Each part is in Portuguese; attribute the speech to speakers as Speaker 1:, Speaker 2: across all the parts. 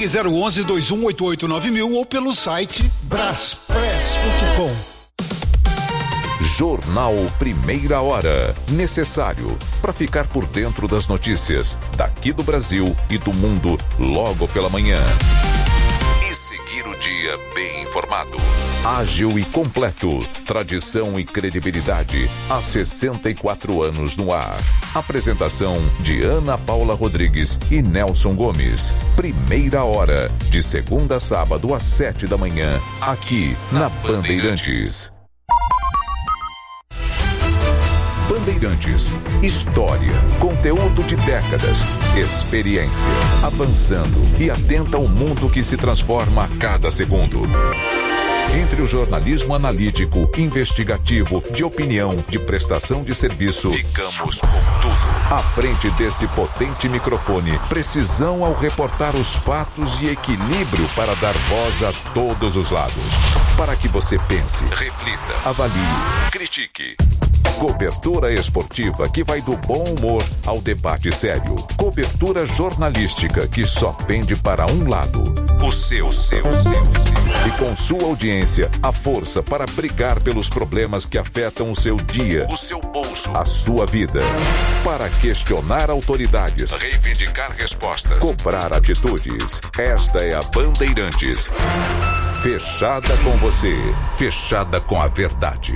Speaker 1: Ligue 011-2188-9000 ou pelo site braspress.com.
Speaker 2: Jornal Primeira Hora. Necessário para ficar por dentro das notícias daqui do Brasil e do mundo logo pela manhã. E seguir o dia bem informado. Ágil e completo. Tradição e credibilidade. Há 64 anos no ar. Apresentação de Ana Paula Rodrigues e Nelson Gomes. Primeira Hora. De segunda a sábado às 7 da manhã. Aqui na Bandeirantes. Bandeirantes. História, conteúdo de décadas, experiência, avançando e atenta ao mundo que se transforma a cada segundo. Entre o jornalismo analítico, investigativo, de opinião, de prestação de serviço, ficamos com tudo. À frente desse potente microfone, precisão ao reportar os fatos e equilíbrio para dar voz a todos os lados. Para que você pense, reflita, avalie, critique. Cobertura esportiva que vai do bom humor ao debate sério. Cobertura jornalística que só pende para um lado. O seu. E com sua audiência, a força para brigar pelos problemas que afetam o seu dia, o seu bolso, a sua vida. Para questionar autoridades, reivindicar respostas, cobrar atitudes. Esta é a Bandeirantes. Fechada com você, fechada com a verdade.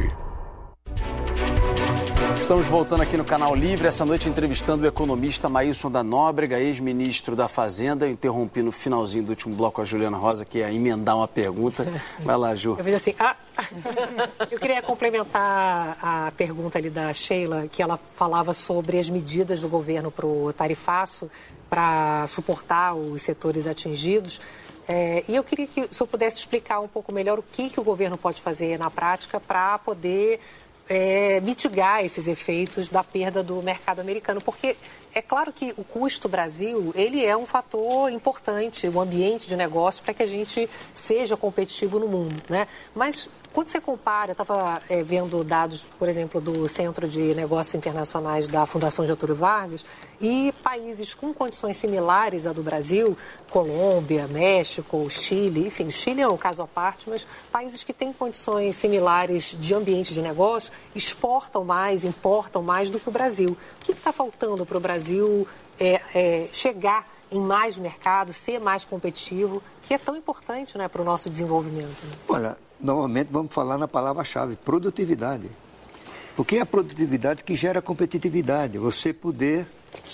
Speaker 3: Estamos voltando aqui no Canal Livre, essa noite entrevistando o economista Maílson da Nóbrega, ex-ministro da Fazenda. Eu interrompi no finalzinho do último bloco a Juliana Rosa, que ia emendar uma pergunta. Vai lá, Ju.
Speaker 4: Eu fiz assim, eu queria complementar a pergunta ali da Sheila, que ela falava sobre as medidas do governo para o tarifaço, para suportar os setores atingidos. E eu queria que o senhor pudesse explicar um pouco melhor o que o governo pode fazer na prática para poder mitigar esses efeitos da perda do mercado americano, porque é claro que o custo Brasil, ele é um fator importante, o ambiente de negócio para que a gente seja competitivo no mundo, né? Mas quando você compara, eu estava vendo dados, por exemplo, do Centro de Negócios Internacionais da Fundação Getúlio Vargas, e países com condições similares à do Brasil, Colômbia, México, Chile, enfim, Chile é um caso à parte, mas países que têm condições similares de ambiente de negócio exportam mais, importam mais do que o Brasil. O que está faltando para o Brasil chegar em mais mercado, ser mais competitivo, que é tão importante, né, para o nosso desenvolvimento? Né?
Speaker 5: Olha, novamente vamos falar na palavra-chave, produtividade. Porque é a produtividade que gera competitividade. Você poder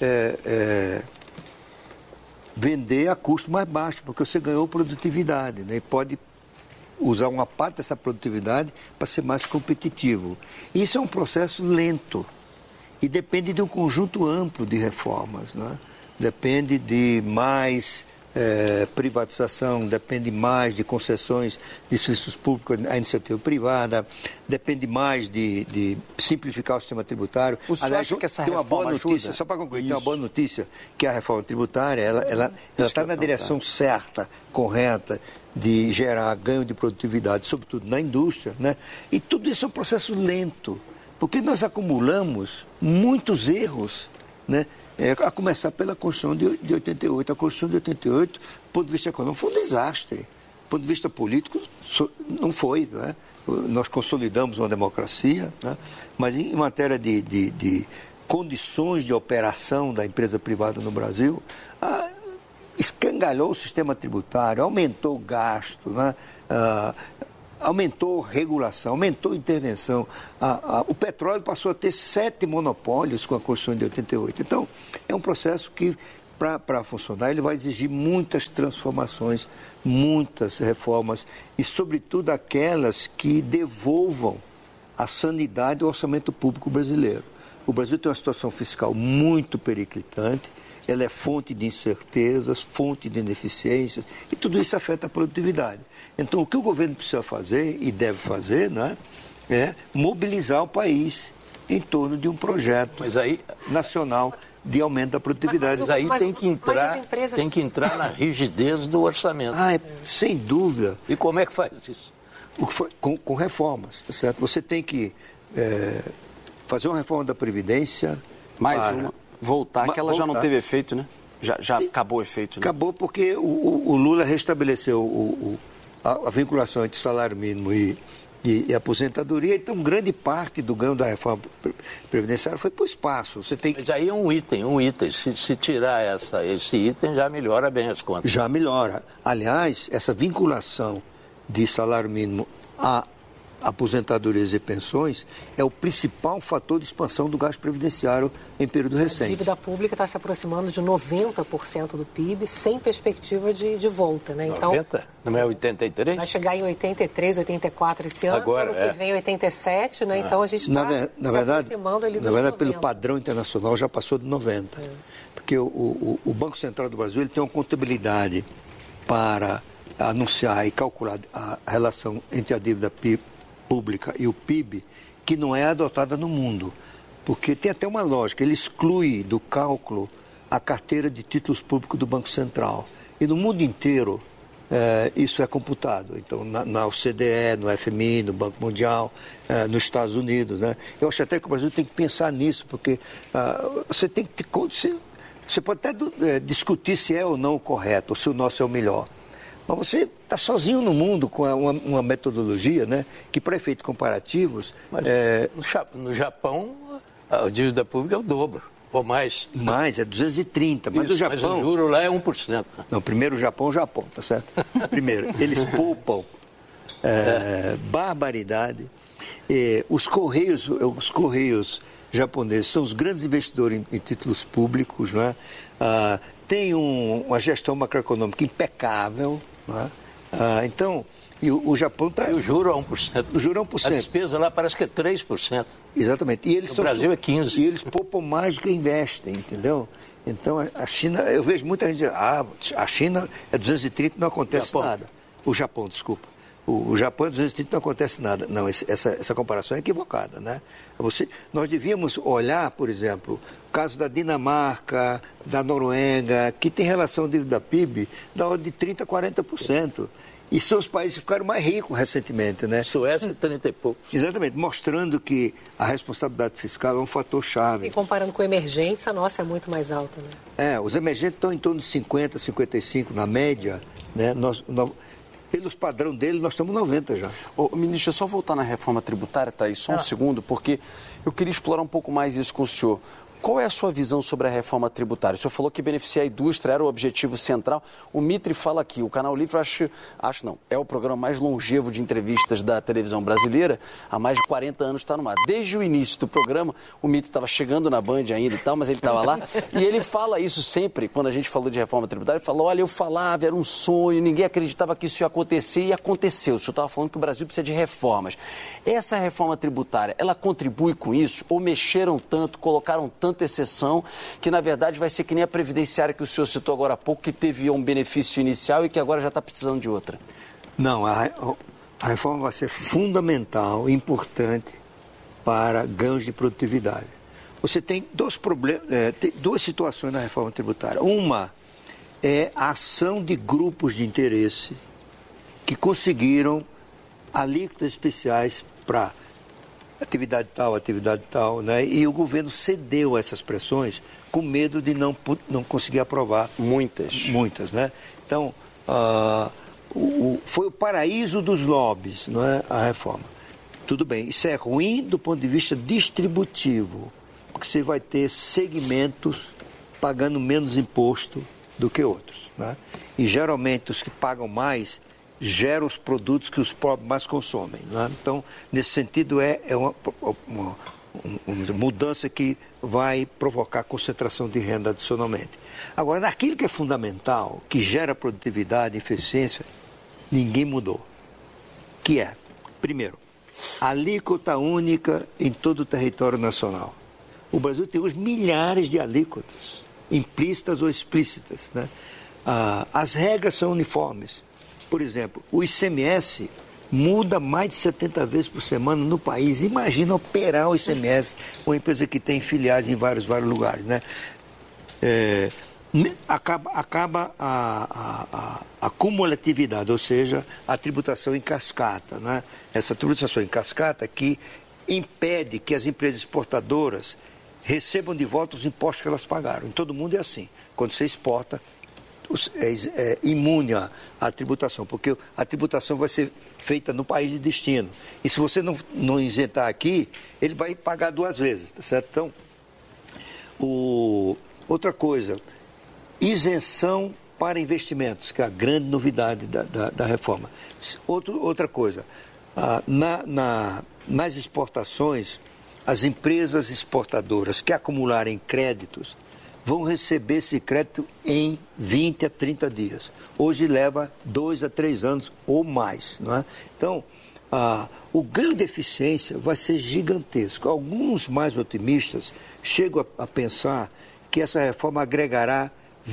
Speaker 5: vender a custo mais baixo, porque você ganhou produtividade, né? E pode usar uma parte dessa produtividade para ser mais competitivo. Isso é um processo lento e depende de um conjunto amplo de reformas, né? Depende de mais privatização, depende mais de concessões de serviços públicos à iniciativa privada, depende mais de simplificar o sistema tributário.
Speaker 3: O senhor acha que essa
Speaker 5: tem uma boa
Speaker 3: reforma
Speaker 5: notícia,
Speaker 3: ajuda?
Speaker 5: só para concluir, tem uma boa notícia, que a reforma tributária, ela está na direção certa, correta, de gerar ganho de produtividade, sobretudo na indústria, né? E tudo isso é um processo lento, porque nós acumulamos muitos erros, né? A começar pela Constituição de 88. A Constituição de 88, do ponto de vista econômico, foi um desastre. Do ponto de vista político, não foi, né? Nós consolidamos uma democracia, né? Mas em matéria de condições de operação da empresa privada no Brasil, escangalhou o sistema tributário, aumentou o gasto, né? Aumentou regulação, aumentou intervenção. O petróleo passou a ter 7 monopólios com a Constituição de 88. Então, é um processo que, para funcionar, ele vai exigir muitas transformações, muitas reformas e, sobretudo, aquelas que devolvam a sanidade ao orçamento público brasileiro. O Brasil tem uma situação fiscal muito periclitante, ela é fonte de incertezas, fonte de ineficiências, e tudo isso afeta a produtividade. Então, o que o governo precisa fazer, e deve fazer, né, é mobilizar o país em torno de um projeto nacional de aumento da produtividade.
Speaker 6: Mas aí tem que entrar na rigidez do orçamento.
Speaker 5: Sem dúvida.
Speaker 6: E como é que faz isso?
Speaker 5: Com reformas, tá certo? Você tem que fazer uma reforma da Previdência.
Speaker 3: Mais uma. Voltar, que ela já não teve efeito, né? Já acabou o efeito, né?
Speaker 5: Acabou porque o Lula restabeleceu a vinculação entre salário mínimo e aposentadoria, então grande parte do ganho da reforma previdenciária foi para o espaço.
Speaker 6: Mas aí é um item. Se tirar esse item, já melhora bem as contas.
Speaker 5: Já melhora. Aliás, essa vinculação de salário mínimo a aposentadorias e pensões é o principal fator de expansão do gasto previdenciário em período recente.
Speaker 4: A dívida pública está se aproximando de 90% do PIB, sem perspectiva de volta, né? Então,
Speaker 6: 90? Não é 83?
Speaker 4: Vai chegar em 83, 84 esse ano,
Speaker 6: agora,
Speaker 4: ano que vem 87, né? Então a gente está se aproximando ali dos 90.
Speaker 5: Na verdade, pelo padrão internacional, já passou de 90. Porque o Banco Central do Brasil ele tem uma contabilidade para anunciar e calcular a relação entre a dívida pública e o PIB, que não é adotada no mundo. Porque tem até uma lógica, ele exclui do cálculo a carteira de títulos públicos do Banco Central. E no mundo inteiro, isso é computado. Então, na OCDE, no FMI, no Banco Mundial, nos Estados Unidos, né? Eu acho até que o Brasil tem que pensar nisso, porque você tem que... Você pode até discutir se é ou não o correto, ou se o nosso é o melhor. Mas você está sozinho no mundo com uma metodologia, né, que para efeitos comparativos...
Speaker 6: Mas no Japão, a dívida pública é o dobro, ou mais.
Speaker 5: Mais, é 230. Mas do Japão...
Speaker 6: Mas o juro lá é 1%.
Speaker 5: Não, primeiro o Japão, tá certo? Primeiro, eles poupam barbaridade. Os Correios japoneses são os grandes investidores em títulos públicos, né? Tem uma gestão macroeconômica impecável, né? Então, o Japão está...
Speaker 6: E o juro é 1%.
Speaker 5: O juro é 1%.
Speaker 6: A despesa lá parece que é 3%.
Speaker 5: Exatamente. E
Speaker 6: o Brasil é 15%.
Speaker 5: E eles poupam mais do que investem, entendeu? Então, a China... Eu vejo muita gente dizer, a China é 230 e não acontece nada. O Japão, desculpa. O Japão é 230 e não acontece nada. Não, essa comparação é equivocada, né? Nós devíamos olhar, por exemplo, o caso da Dinamarca, da Noruega, que tem relação dívida PIB da ordem de 30% a 40%. E são os países que ficaram mais ricos recentemente, né?
Speaker 6: Suécia, 30 e pouco.
Speaker 5: Exatamente, mostrando que a responsabilidade fiscal é um fator chave.
Speaker 4: E comparando com emergentes, a nossa é muito mais alta, né?
Speaker 5: Os emergentes estão em torno de 50%, 55% na média, né? Pelos padrão dele, nós estamos 90 já.
Speaker 3: Ministro, é só voltar na reforma tributária, tá aí só um segundo, porque eu queria explorar um pouco mais isso com o senhor. Qual é a sua visão sobre a reforma tributária? O senhor falou que beneficiar a indústria era o objetivo central. O Mitre fala aqui, o Canal Livre, é o programa mais longevo de entrevistas da televisão brasileira. Há mais de 40 anos está no ar. Desde o início do programa, o Mitre estava chegando na Band ainda e tal, mas ele estava lá. E ele fala isso sempre, quando a gente falou de reforma tributária, ele falou, olha, eu falava, era um sonho, ninguém acreditava que isso ia acontecer e aconteceu. O senhor estava falando que o Brasil precisa de reformas. Essa reforma tributária, ela contribui com isso? Ou mexeram tanto, colocaram tanta exceção, que na verdade vai ser que nem a previdenciária que o senhor citou agora há pouco, que teve um benefício inicial e que agora já está precisando de outra?
Speaker 5: Não, a reforma vai ser fundamental, importante para ganhos de produtividade. Você tem duas situações na reforma tributária. Uma é a ação de grupos de interesse que conseguiram alíquotas especiais para atividade tal, né? E o governo cedeu a essas pressões com medo de não conseguir aprovar. Muitas, né? Então, foi o paraíso dos lobbies, não é? A reforma. Tudo bem, isso é ruim do ponto de vista distributivo, porque você vai ter segmentos pagando menos imposto do que outros, né? E geralmente os que pagam mais geram os produtos que os pobres mais consomem, né? Então, nesse sentido, é uma mudança que vai provocar concentração de renda adicionalmente. Agora, naquilo que é fundamental, que gera produtividade e eficiência, ninguém mudou. Que é, primeiro, alíquota única em todo o território nacional. O Brasil tem hoje milhares de alíquotas, implícitas ou explícitas, né? As regras são uniformes. Por exemplo, o ICMS muda mais de 70 vezes por semana no país. Imagina operar o ICMS, uma empresa que tem filiais em vários lugares, né? Acaba a cumulatividade, ou seja, a tributação em cascata, né? Essa tributação em cascata que impede que as empresas exportadoras recebam de volta os impostos que elas pagaram. Em todo mundo é assim. Quando você exporta, é imune à tributação, porque a tributação vai ser feita no país de destino. E se você não isentar aqui, ele vai pagar 2 vezes, tá certo? Então, outra coisa, isenção para investimentos, que é a grande novidade da reforma. Outra coisa, nas exportações, as empresas exportadoras que acumularem créditos vão receber esse crédito em 20 a 30 dias. Hoje leva 2 a 3 anos ou mais, não é? Então, o ganho de eficiência vai ser gigantesco. Alguns mais otimistas chegam a pensar que essa reforma agregará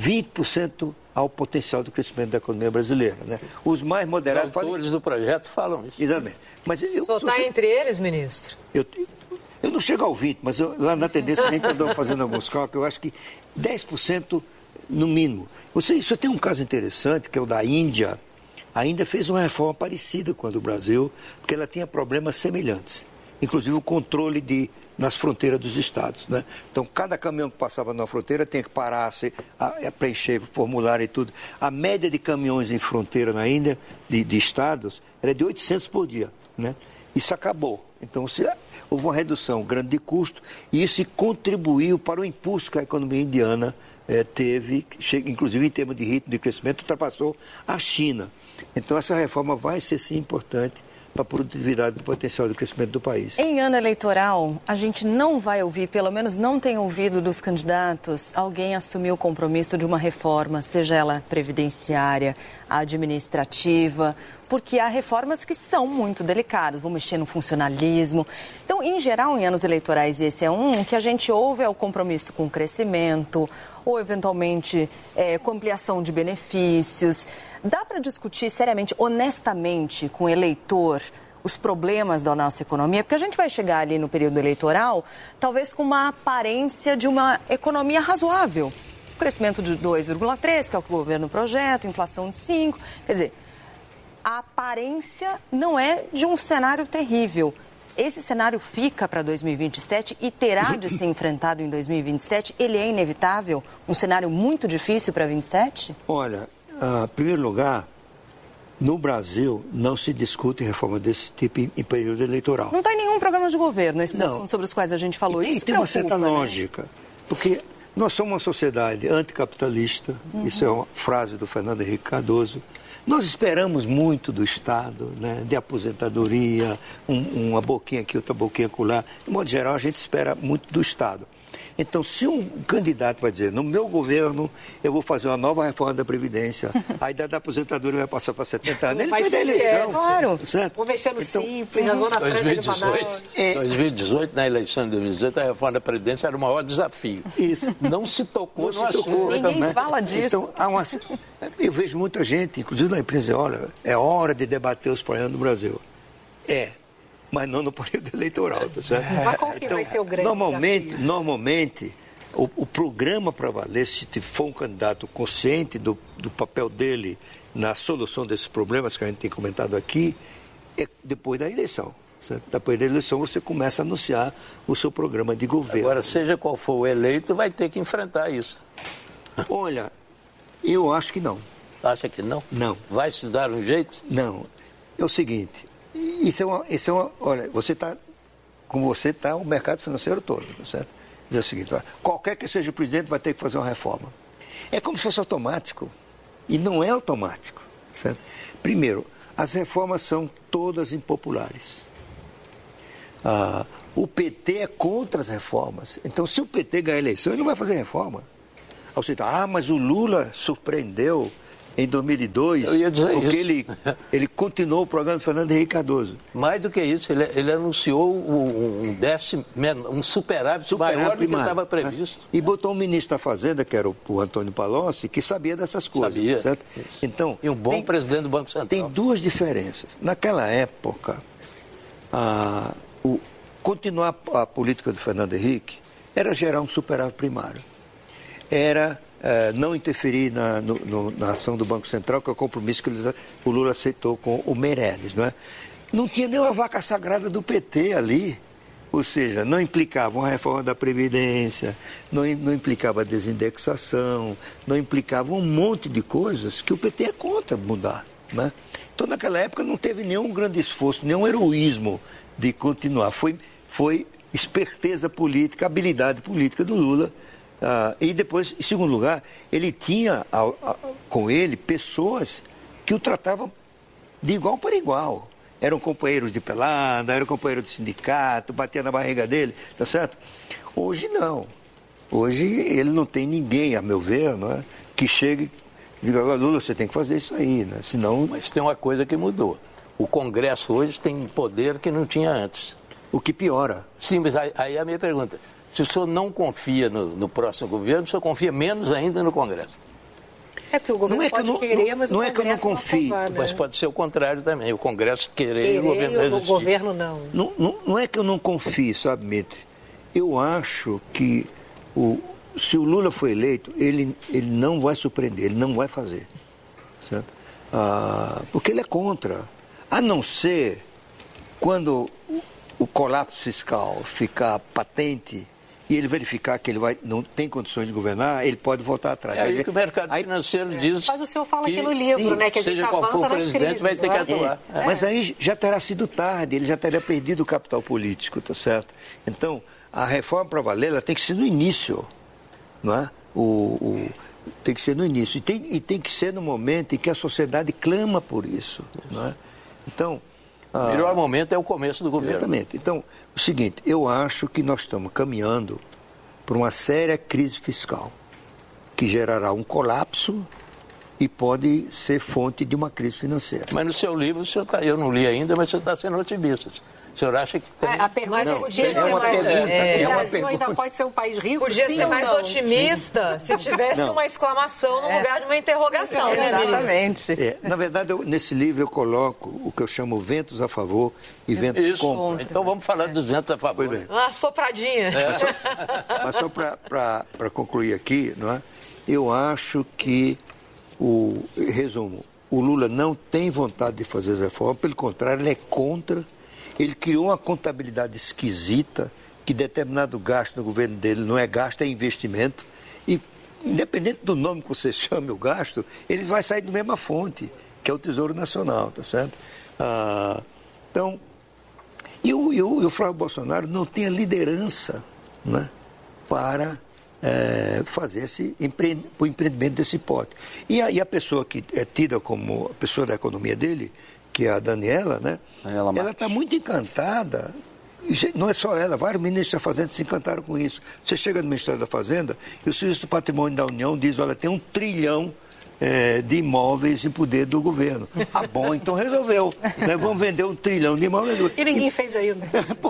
Speaker 5: 20% ao potencial do crescimento da economia brasileira, né? Os mais moderados...
Speaker 6: Os autores do projeto falam isso.
Speaker 5: Exatamente. Mas
Speaker 7: só está entre eles, ministro?
Speaker 5: Eu não chego ao 20%, mas lá na tendência a gente andou fazendo alguns cálculos, eu acho que 10% no mínimo. Isso tem um caso interessante, que é o da Índia. A Índia fez uma reforma parecida com a do Brasil, porque ela tinha problemas semelhantes. Inclusive o controle nas fronteiras dos estados, né? Então, cada caminhão que passava na fronteira tinha que parar, preencher formulário e tudo. A média de caminhões em fronteira na Índia, de estados, era de 800 por dia, né? Isso acabou. Então, houve uma redução grande de custo e isso contribuiu para o impulso que a economia indiana teve, inclusive em termos de ritmo de crescimento, ultrapassou a China. Então, essa reforma vai ser, sim, importante para a produtividade do potencial de crescimento do país.
Speaker 7: Em ano eleitoral, a gente não vai ouvir, pelo menos não tem ouvido dos candidatos, alguém assumir o compromisso de uma reforma, seja ela previdenciária, administrativa, porque há reformas que são muito delicadas, vão mexer no funcionalismo. Então, em geral, em anos eleitorais, e esse é um, o que a gente ouve é o compromisso com o crescimento, ou eventualmente com ampliação de benefícios. Dá para discutir seriamente, honestamente, com o eleitor os problemas da nossa economia? Porque a gente vai chegar ali no período eleitoral, talvez com uma aparência de uma economia razoável. Crescimento de 2,3%, que é o que o governo projeta, inflação de 5%. Quer dizer, a aparência não é de um cenário terrível. Esse cenário fica para 2027 e terá de ser enfrentado em 2027? Ele é inevitável? Um cenário muito difícil para 2027?
Speaker 5: Olha, em primeiro lugar, no Brasil não se discute reforma desse tipo em período eleitoral.
Speaker 7: Não está em nenhum programa de governo esses assuntos sobre os quais a gente falou. Isso
Speaker 5: tem uma certa lógica, porque nós somos uma sociedade anticapitalista, isso é uma frase do Fernando Henrique Cardoso. Nós esperamos muito do Estado, né, de aposentadoria, uma boquinha aqui, outra boquinha acolá. De modo geral, a gente espera muito do Estado. Então, se um candidato vai dizer, no meu governo, eu vou fazer uma nova reforma da Previdência, a idade da aposentadoria vai passar para 70 anos, ele perde a eleição.
Speaker 7: Claro.
Speaker 5: Certo?
Speaker 4: Vou mexer no Simples, na Zona Franca de Manaus.
Speaker 6: 2018, na eleição de 2018, a reforma da Previdência era o maior desafio.
Speaker 5: Isso.
Speaker 6: Não se tocou no assunto.
Speaker 7: Ninguém fala disso.
Speaker 5: Então, eu vejo muita gente, inclusive na imprensa, olha, é hora de debater os problemas do Brasil. Mas não no período eleitoral, tá certo?
Speaker 4: Mas qual que vai ser o grande desafio?
Speaker 5: Normalmente, o programa para valer, se for um candidato consciente do papel dele na solução desses problemas que a gente tem comentado aqui, é depois da eleição. Certo? Depois da eleição você começa a anunciar o seu programa de governo.
Speaker 6: Agora, seja qual for o eleito, vai ter que enfrentar isso.
Speaker 5: Olha, eu acho que não.
Speaker 6: Acha que não?
Speaker 5: Não.
Speaker 6: Vai se dar um jeito?
Speaker 5: Não. É o seguinte... Olha, como você está o mercado financeiro todo, tá certo? Diz o seguinte, olha, qualquer que seja o presidente vai ter que fazer uma reforma. É como se fosse automático. E não é automático, certo? Primeiro, as reformas são todas impopulares. O PT é contra as reformas. Então, se o PT ganhar a eleição, ele não vai fazer reforma. Aí você tá, mas o Lula surpreendeu em 2002, porque ele continuou o programa do Fernando Henrique Cardoso.
Speaker 6: Mais do que isso, ele anunciou um déficit, um superávit maior do que estava previsto.
Speaker 5: E botou um ministro da Fazenda, que era o Antônio Palocci, que sabia dessas coisas.
Speaker 6: Sabia.
Speaker 5: Certo? Então,
Speaker 6: e um bom presidente do Banco Central.
Speaker 5: Tem duas diferenças. Naquela época, continuar a política do Fernando Henrique era gerar um superávit primário. Era... não interferir na ação do Banco Central, que é o compromisso que o Lula aceitou com o Meirelles, não é? Não tinha nem uma vaca sagrada do PT ali. Ou seja, não implicava uma reforma da Previdência, não implicava a desindexação, não implicava um monte de coisas que o PT é contra mudar, né? Então, naquela época, não teve nenhum grande esforço, nenhum heroísmo de continuar. Foi esperteza política, habilidade política do Lula. E depois, em segundo lugar, ele tinha com ele pessoas que o tratavam de igual para igual. Eram companheiros de pelada, eram companheiros de sindicato, batia na barriga dele, tá certo? Hoje não. Hoje ele não tem ninguém, a meu ver, não é, que chegue e diga, Lula, você tem que fazer isso aí, né? Senão...
Speaker 6: Mas tem uma coisa que mudou. O Congresso hoje tem poder que não tinha antes.
Speaker 5: O que piora.
Speaker 6: Sim, mas aí a minha pergunta. Se o senhor não confia no próximo governo, o senhor confia menos ainda no Congresso?
Speaker 4: É porque o governo pode querer, mas o Congresso
Speaker 5: não é que eu não confio.
Speaker 6: Mas pode ser o contrário também. O Congresso querer e o governo resistir.
Speaker 4: O governo não.
Speaker 5: Não é que eu não confio, sabe, Mitre? Eu acho que se o Lula for eleito, ele não vai surpreender, ele não vai fazer. Certo? Porque ele é contra. A não ser quando o colapso fiscal ficar patente e ele verificar que ele não tem condições de governar, ele pode voltar atrás.
Speaker 6: É aí que o mercado financeiro diz.
Speaker 4: Mas o senhor fala aqui no livro, né, que a gente avança nas crises. Seja qual for o presidente, vai ter que atuar.
Speaker 5: Mas aí já terá sido tarde, ele já teria perdido o capital político, tá certo? Então, a reforma para valer, ela tem que ser no início, não é? Tem que ser no início. E tem que ser no momento em que a sociedade clama por isso, não é? Então...
Speaker 6: O melhor momento é o começo do governo.
Speaker 5: Exatamente. Então, o seguinte, eu acho que nós estamos caminhando para uma séria crise fiscal, que gerará um colapso e pode ser fonte de uma crise financeira.
Speaker 6: Mas no seu livro, eu não li ainda, mas você está sendo otimista. O senhor acha que tem...
Speaker 4: A pergunta
Speaker 5: é uma pergunta.
Speaker 4: O Brasil ainda pode ser um país rico?
Speaker 8: Podia ser mais otimista se tivesse uma exclamação no lugar de uma interrogação, né,
Speaker 7: exatamente.
Speaker 5: Na verdade, nesse livro eu coloco o que eu chamo ventos a favor e ventos contra.
Speaker 6: Então vamos falar dos ventos a favor.
Speaker 8: Uma sopradinha.
Speaker 5: Mas só para concluir aqui, não é? Eu acho que, resumo, o Lula não tem vontade de fazer as reformas, pelo contrário, ele é contra. Ele criou uma contabilidade esquisita, que determinado gasto no governo dele não é gasto, é investimento. E, independente do nome que você chame o gasto, ele vai sair da mesma fonte, que é o Tesouro Nacional, tá certo? Então, e o Flávio Bolsonaro não tem a liderança, né, para fazer o empreendimento desse pote. E a pessoa que é tida como a pessoa da economia dele, que é a Daniela, né? Ela está muito encantada. Não é só ela, vários ministros da Fazenda se encantaram com isso. Você chega no Ministério da Fazenda e o Serviço do Patrimônio da União diz, olha, tem 1 trilhão de imóveis em poder do governo. Bom, então resolveu. Né? Vamos vender 1 trilhão de imóveis.
Speaker 4: E ninguém fez ainda.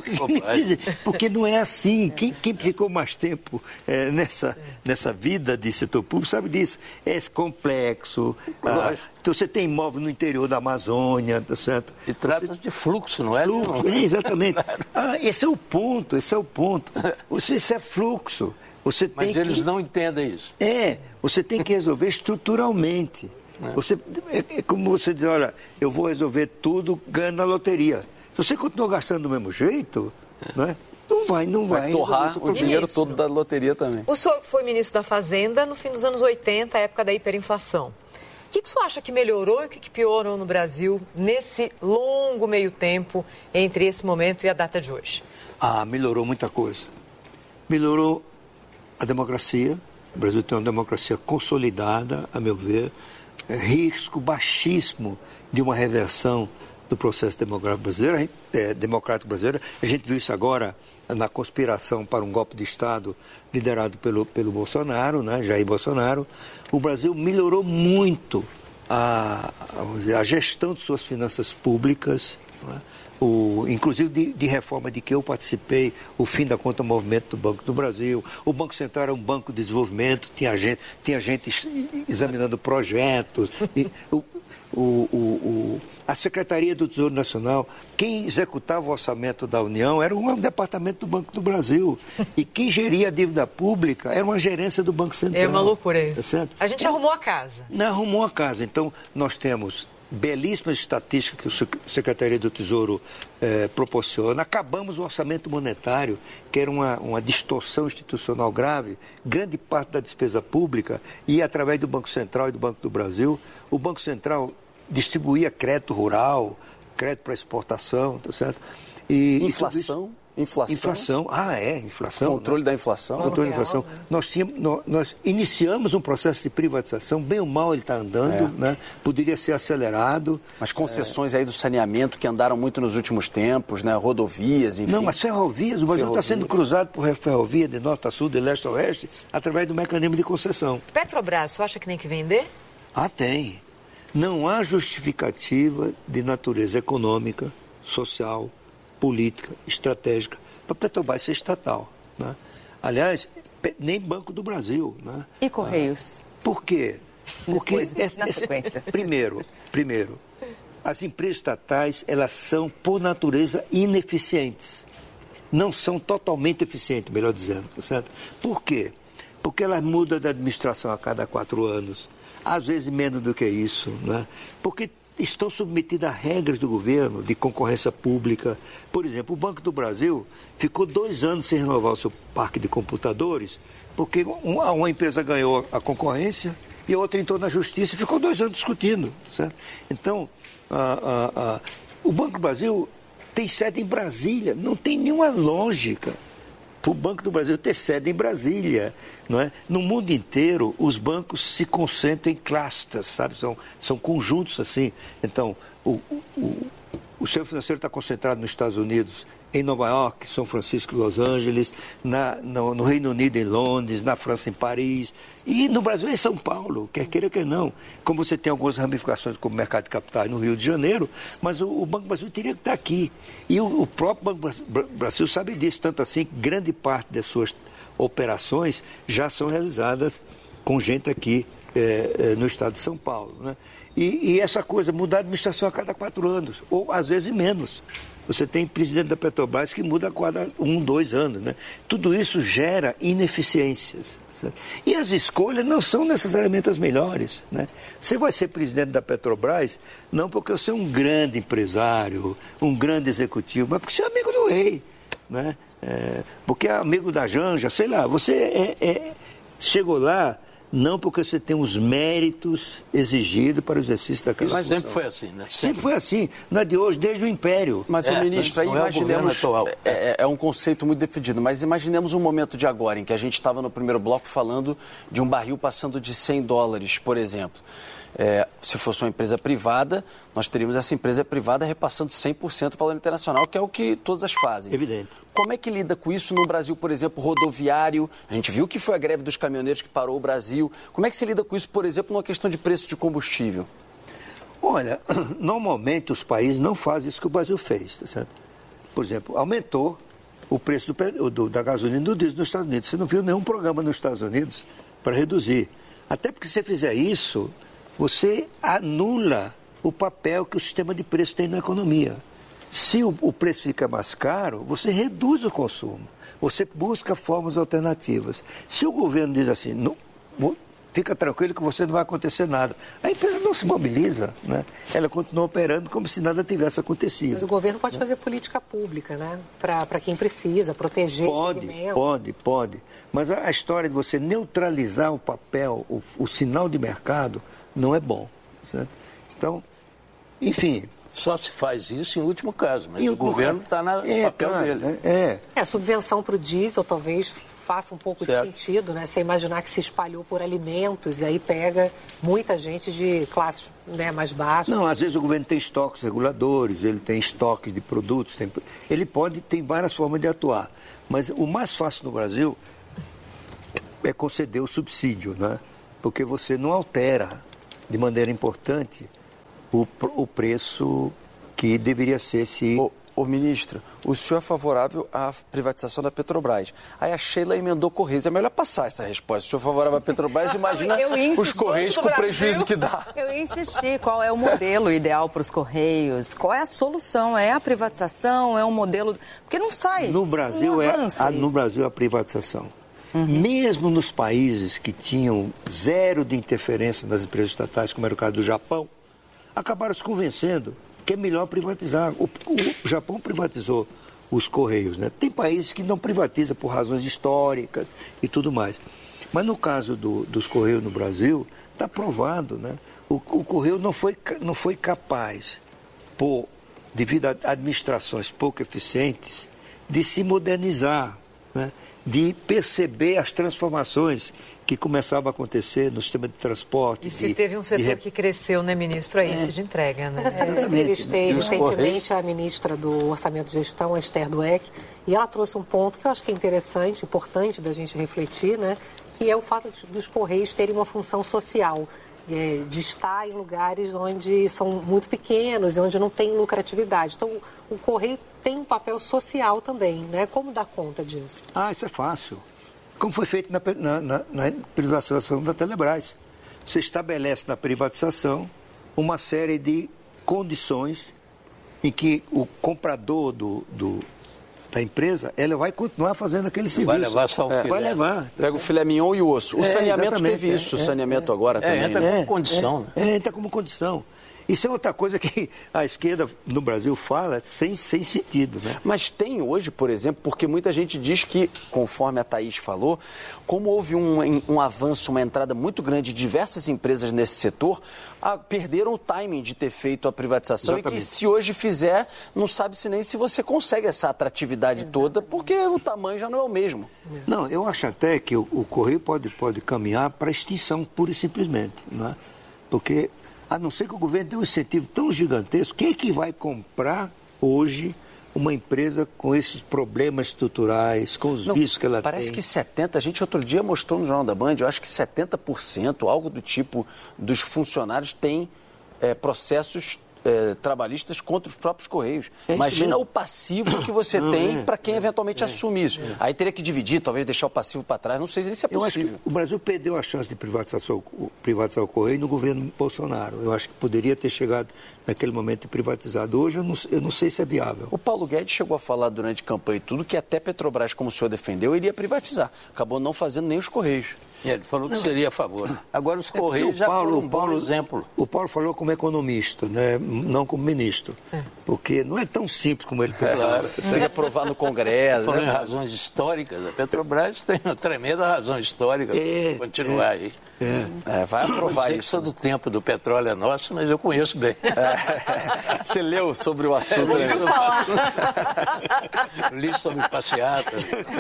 Speaker 5: Porque não é assim. Quem ficou mais tempo nessa vida de setor público sabe disso. É complexo. Então você tem imóvel no interior da Amazônia, tá certo?
Speaker 6: E trata-se de fluxo, não é?
Speaker 5: Fluxo, exatamente. Esse é o ponto. Isso é fluxo.
Speaker 6: Mas eles não entendem isso.
Speaker 5: Você tem que resolver estruturalmente. É como você dizer, olha, eu vou resolver tudo ganhando na loteria. Se você continuar gastando do mesmo jeito, né, não vai.
Speaker 3: Vai torrar o dinheiro todo da loteria também.
Speaker 8: O senhor foi ministro da Fazenda no fim dos anos 80, a época da hiperinflação. O que o senhor acha que melhorou e o que piorou no Brasil nesse longo meio tempo entre esse momento e a data de hoje?
Speaker 5: Melhorou muita coisa. Melhorou a democracia. O Brasil tem uma democracia consolidada, a meu ver. Risco baixíssimo de uma reversão do processo democrático brasileiro. A gente viu isso agora na conspiração para um golpe de Estado liderado pelo Bolsonaro, né, Jair Bolsonaro. O Brasil melhorou muito a gestão de suas finanças públicas, né? Inclusive de reforma de que eu participei, o fim da conta movimento do Banco do Brasil. O Banco Central era um banco de desenvolvimento, tinha gente examinando projetos. A Secretaria do Tesouro Nacional, quem executava o orçamento da União era um departamento do Banco do Brasil. E quem geria a dívida pública era uma gerência do Banco Central.
Speaker 8: É uma loucura isso.
Speaker 5: Tá certo?
Speaker 8: A gente arrumou a casa.
Speaker 5: Não arrumou a casa. Então, nós temos belíssimas estatísticas que a Secretaria do Tesouro proporciona. Acabamos o orçamento monetário, que era uma distorção institucional grave. Grande parte da despesa pública ia através do Banco Central e do Banco do Brasil. O Banco Central distribuía crédito rural, crédito para exportação, tá certo?
Speaker 3: E inflação?
Speaker 5: Inflação. Inflação.
Speaker 3: Controle da inflação.
Speaker 5: Controle da inflação. Nós iniciamos um processo de privatização, bem ou mal ele está andando, né? Poderia ser acelerado.
Speaker 3: Mas concessões aí do saneamento que andaram muito nos últimos tempos, né? Rodovias, enfim.
Speaker 5: Não, mas ferrovias, o Brasil está sendo cruzado por ferrovia de norte a sul, de leste a oeste, através do mecanismo de concessão.
Speaker 8: Petrobras, você acha que tem que vender?
Speaker 5: Tem. Não há justificativa de natureza econômica, social, política, estratégica, para a Petrobras ser estatal. Né? Aliás, nem Banco do Brasil. Né?
Speaker 7: E Correios?
Speaker 5: Por quê? Porque,
Speaker 7: na sequência.
Speaker 5: Primeiro, as empresas estatais, elas são, por natureza, ineficientes. Não são totalmente eficientes, melhor dizendo, tá certo? Por quê? Porque elas mudam de administração a cada 4 anos, às vezes menos do que isso, né? Porque estão submetidas a regras do governo de concorrência pública. Por exemplo, o Banco do Brasil ficou 2 anos sem renovar o seu parque de computadores, porque uma empresa ganhou a concorrência e a outra entrou na justiça e ficou 2 anos discutindo. Certo? Então, o Banco do Brasil tem sede em Brasília, não tem nenhuma lógica para o Banco do Brasil ter sede em Brasília. Não é? No mundo inteiro, os bancos se concentram em clusters, sabe? São conjuntos assim. Então, o sistema financeiro está concentrado nos Estados Unidos, em Nova York, São Francisco e Los Angeles, no Reino Unido, em Londres, na França, em Paris, e no Brasil, em São Paulo, quer queira, quer não. Como você tem algumas ramificações como o mercado de capitais no Rio de Janeiro, mas o Banco do Brasil teria que estar aqui. E o próprio Banco do Brasil sabe disso, tanto assim que grande parte das suas operações já são realizadas com gente aqui no estado de São Paulo. Né? E essa coisa, mudar a administração a cada 4 anos, ou às vezes menos. Você tem presidente da Petrobras que muda a cada 1, 2 anos. Né? Tudo isso gera ineficiências. Certo? E as escolhas não são necessariamente as melhores. Né? Você vai ser presidente da Petrobras não porque você é um grande empresário, um grande executivo, mas porque você é amigo do rei. Né? Porque é amigo da Janja, sei lá. Você chegou lá não porque você tem os méritos exigidos para o exercício daquela função.
Speaker 6: Mas sempre foi assim, né?
Speaker 5: Sempre foi assim. Não é de hoje, desde o Império.
Speaker 3: Mas, ministro, aí imaginemos... É um conceito muito defendido, mas imaginemos um momento de agora em que a gente estava no primeiro bloco falando de um barril passando de $100, por exemplo. Se fosse uma empresa privada, nós teríamos essa empresa privada repassando 100% do valor internacional, que é o que todas fazem.
Speaker 5: Evidente.
Speaker 3: Como é que lida com isso no Brasil, por exemplo, rodoviário? A gente viu que foi a greve dos caminhoneiros que parou o Brasil. Como é que se lida com isso, por exemplo, numa questão de preço de combustível?
Speaker 5: Olha, normalmente os países não fazem isso que o Brasil fez, tá certo? Por exemplo, aumentou o preço da gasolina e do diesel nos Estados Unidos. Você não viu nenhum programa nos Estados Unidos para reduzir. Até porque se você fizer isso, você anula o papel que o sistema de preço tem na economia. Se o preço fica mais caro, você reduz o consumo. Você busca formas alternativas. Se o governo diz assim, não, fica tranquilo que você não vai acontecer nada, a empresa não se mobiliza, né? Ela continua operando como se nada tivesse acontecido.
Speaker 4: Mas o governo pode fazer política pública, né? Para quem precisa, proteger esse segmento.
Speaker 5: Pode. Mas a história de você neutralizar o papel, o sinal de mercado, não é bom. Certo? Então, enfim...
Speaker 6: Só se faz isso em último caso, mas o governo está no papel dele.
Speaker 4: A subvenção para o diesel talvez faça um pouco de sentido, né? Você imaginar que se espalhou por alimentos e aí pega muita gente de classes, né, mais baixas.
Speaker 5: Não, às vezes o governo tem estoques reguladores, ele tem estoques de produtos, tem várias formas de atuar. Mas o mais fácil no Brasil é conceder o subsídio, né? Porque você não altera de maneira importante o preço que deveria ser se...
Speaker 3: Ô ministro, o senhor é favorável à privatização da Petrobras. Aí a Sheila emendou Correios. É melhor passar essa resposta. O senhor é favorável à Petrobras, imagina os Correios com o prejuízo que dá.
Speaker 7: Eu insisti, qual é o modelo ideal para os Correios? Qual é a solução? É a privatização? É um modelo... Porque não sai.
Speaker 5: No Brasil, no Brasil é a privatização. Uhum. Mesmo nos países que tinham zero de interferência nas empresas estatais, como era o caso do Japão, acabaram se convencendo que é melhor privatizar. O Japão privatizou os Correios, né? Tem países que não privatizam por razões históricas e tudo mais. Mas no caso dos Correios no Brasil, está provado, né? O Correio não foi capaz, devido a administrações pouco eficientes, de se modernizar, né? De perceber as transformações que começavam a acontecer no sistema de transporte.
Speaker 8: E se teve um setor que cresceu, né, ministro? É esse de entrega, né?
Speaker 4: Mas sabe que eu entrevistei recentemente a ministra do Orçamento e Gestão, a Esther Dweck, e ela trouxe um ponto que eu acho que é interessante, importante da gente refletir, né? Que é o fato dos Correios terem uma função social, de estar em lugares onde são muito pequenos e onde não tem lucratividade. Então, o Correio tem um papel social também, né? Como dar conta disso?
Speaker 5: Isso é fácil. Como foi feito na privatização da Telebrás. Você estabelece na privatização uma série de condições em que o comprador da empresa, ela vai continuar fazendo aquele serviço.
Speaker 6: Vai levar só o filé.
Speaker 5: Vai levar.
Speaker 3: Pega o filé mignon e o osso. O saneamento teve isso, o saneamento agora também.
Speaker 6: Entra como condição.
Speaker 5: Entra como condição. Isso é outra coisa que a esquerda no Brasil fala sem sentido, né?
Speaker 3: Mas tem hoje, por exemplo, porque muita gente diz que, conforme a Thaís falou, como houve um avanço, uma entrada muito grande de diversas empresas nesse setor, perderam o timing de ter feito a privatização. Exatamente. E que se hoje fizer, não sabe-se nem se você consegue essa atratividade toda, porque o tamanho já não é o mesmo.
Speaker 5: Não, eu acho até que o Correio pode caminhar para a extinção, pura e simplesmente, não é? Porque a não ser que o governo dê um incentivo tão gigantesco, quem é que vai comprar hoje uma empresa com esses problemas estruturais, com os vícios que ela tem?
Speaker 3: Parece que 70%, a gente outro dia mostrou no Jornal da Band, eu acho que 70%, algo do tipo, dos funcionários tem processos trabalhistas contra os próprios Correios. Imagina o passivo que você tem para quem eventualmente assume isso. Aí teria que dividir, talvez deixar o passivo para trás, não sei nem se é possível.
Speaker 5: Eu acho que o Brasil perdeu a chance de privatizar o Correio no governo Bolsonaro. Eu acho que poderia ter chegado naquele momento e privatizado. Hoje eu não sei se é viável.
Speaker 3: O Paulo Guedes chegou a falar durante a campanha e tudo que até Petrobras, como o senhor defendeu, iria privatizar. Acabou não fazendo nem os Correios.
Speaker 6: Ele falou que seria a favor. Agora os Correios já foram um bom exemplo.
Speaker 5: O Paulo falou como economista, né? Não como ministro. Porque não é tão simples como ele pensava.
Speaker 3: Claro, você ia provar no Congresso.
Speaker 6: Falando em razões históricas, a Petrobras tem uma tremenda razão histórica para continuar aí.
Speaker 3: Vai aprovar isso.
Speaker 6: Eu sou do tempo do petróleo é nosso, mas eu conheço bem.
Speaker 3: Você leu sobre o assunto?
Speaker 6: Li sobre passeata.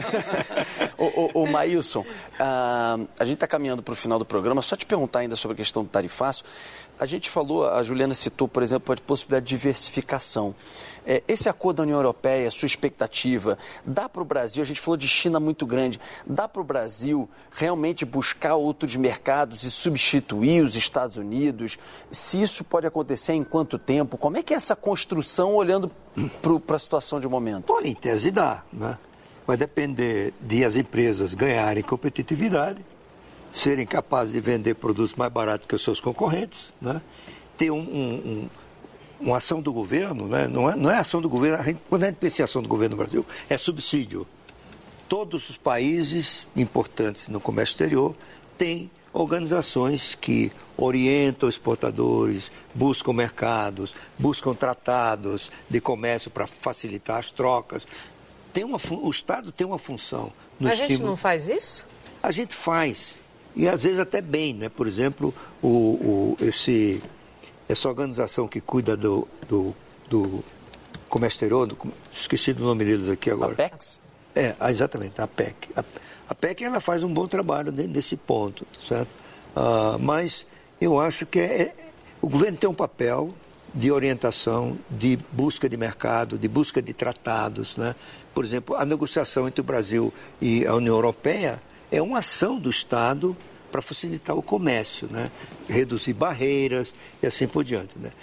Speaker 3: Ô Maílson, a gente está caminhando para o final do programa, só te perguntar ainda sobre a questão do tarifaço. A gente falou, a Juliana citou, por exemplo, a possibilidade de diversificação. Esse acordo da União Europeia, sua expectativa, dá para o Brasil, a gente falou de China muito grande, dá para o Brasil realmente buscar outros mercados e substituir os Estados Unidos? Se isso pode acontecer, em quanto tempo? Como é que é essa construção olhando para a situação de momento?
Speaker 5: Olha, em tese dá, né? Vai depender de as empresas ganharem competitividade, serem capazes de vender produtos mais baratos que os seus concorrentes, né? Ter uma ação do governo, né? Não é ação do governo, quando a gente pensa em ação do governo no Brasil, é subsídio. Todos os países importantes no comércio exterior têm organizações que orientam exportadores, buscam mercados, buscam tratados de comércio para facilitar as trocas. O Estado tem uma função no estímulo.
Speaker 8: A gente não faz isso?
Speaker 5: A gente faz, e às vezes até bem, né? Por exemplo, essa organização que cuida do comércio exterior, esqueci do nome deles aqui agora.
Speaker 3: APEX?
Speaker 5: Exatamente, a APEC. A APEC ela faz um bom trabalho nesse ponto, certo? Mas eu acho que o governo tem um papel de orientação, de busca de mercado, de busca de tratados, né? Por exemplo, a negociação entre o Brasil e a União Europeia é uma ação do Estado para facilitar o comércio, né? Reduzir barreiras e assim por diante, né?